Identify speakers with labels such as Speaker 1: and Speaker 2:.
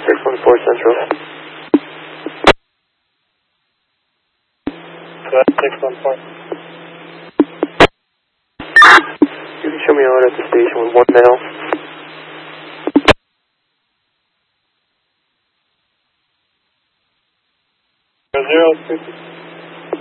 Speaker 1: 614 Central. 614. You can show me out at the station with one male. Zero 50.